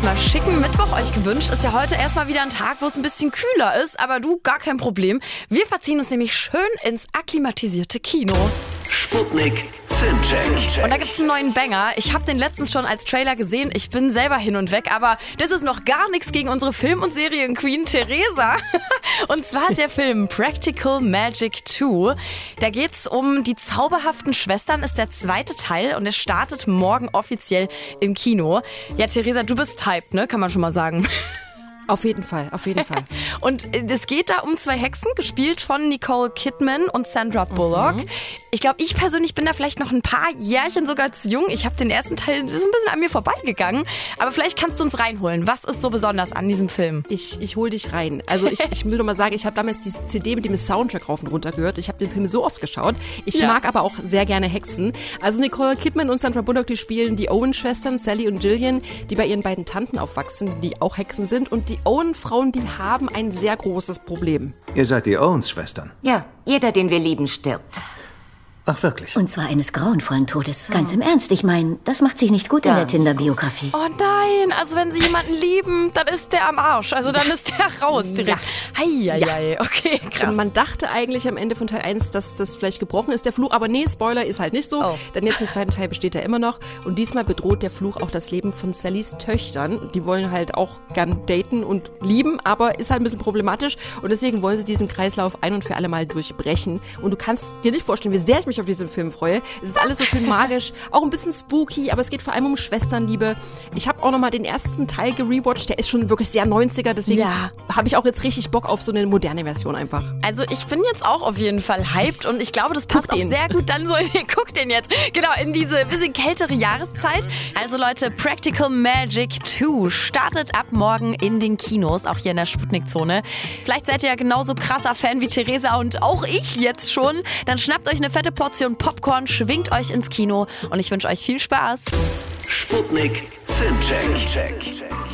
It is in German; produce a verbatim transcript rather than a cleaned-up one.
erstmal schicken Mittwoch euch gewünscht. Ist ja heute erstmal wieder ein Tag, wo es ein bisschen kühler ist, aber du, gar kein Problem. Wir verziehen uns nämlich schön ins akklimatisierte Kino. Sputnik Filmcheck. Und da gibt's einen neuen Banger. Ich habe den letztens schon als Trailer gesehen. Ich bin selber hin und weg, aber das ist noch gar nichts gegen unsere Film- und Serienqueen Theresa. Und zwar der Film Practical Magic zwei. Da geht's um die zauberhaften Schwestern, ist der zweite Teil und er startet morgen offiziell im Kino. Ja, Theresa, du bist hyped, ne? Kann man schon mal sagen. Auf jeden Fall, auf jeden Fall. Und es geht da um zwei Hexen, gespielt von Nicole Kidman und Sandra Bullock. Mhm. Ich glaube, ich persönlich bin da vielleicht noch ein paar Jährchen sogar zu jung. Ich habe den ersten Teil so ein bisschen an mir vorbeigegangen. Aber vielleicht kannst du uns reinholen. Was ist so besonders an diesem Film? Ich, ich hol dich rein. Also ich, ich will nur mal sagen, ich habe damals diese C D mit dem Soundtrack rauf und runter gehört. Ich habe den Film so oft geschaut. Ich ja. mag aber auch sehr gerne Hexen. Also Nicole Kidman und Sandra Bullock, die spielen die Owen-Schwestern, Sally und Gillian, die bei ihren beiden Tanten aufwachsen, die auch Hexen sind. Und die Die Owen-Frauen, die haben ein sehr großes Problem. Ihr seid die Owens-Schwestern? Ja, jeder, den wir lieben, stirbt. Ach, wirklich? Und zwar eines grauenvollen Todes. Ganz im Ernst, ich meine, das macht sich nicht gut Gar in der Tinder-Biografie. Oh nein, also wenn sie jemanden lieben, dann ist der am Arsch. Also dann ja. ist der raus direkt. Ja. Hei, hei, hei. Okay, krass. Und man dachte eigentlich am Ende von Teil eins, dass das vielleicht gebrochen ist, der Fluch. Aber nee, Spoiler, ist halt nicht so. Oh. Denn jetzt im zweiten Teil besteht er immer noch. Und diesmal bedroht der Fluch auch das Leben von Sallys Töchtern. Die wollen halt auch gern daten und lieben, aber ist halt ein bisschen problematisch. Und deswegen wollen sie diesen Kreislauf ein und für alle Mal durchbrechen. Und du kannst dir nicht vorstellen, wie sehr ich mich auf diesen Film freue. Es ist alles so schön magisch, auch ein bisschen spooky, aber es geht vor allem um Schwesternliebe. Ich habe auch nochmal den ersten Teil gerewatcht, der ist schon wirklich sehr neunziger, deswegen ja. habe ich auch jetzt richtig Bock auf so eine moderne Version einfach. Also ich bin jetzt auch auf jeden Fall hyped und ich glaube, das passt auch sehr gut dann so in den, guck den jetzt, genau, in diese bisschen kältere Jahreszeit. Also Leute, Practical Magic zwei startet ab morgen in den Kinos, auch hier in der Sputnik-Zone. Vielleicht seid ihr ja genauso krasser Fan wie Theresa und auch ich jetzt schon. Dann schnappt euch eine fette Portion Popcorn, schwingt euch ins Kino und ich wünsche euch viel Spaß. Sputnik Filmcheck.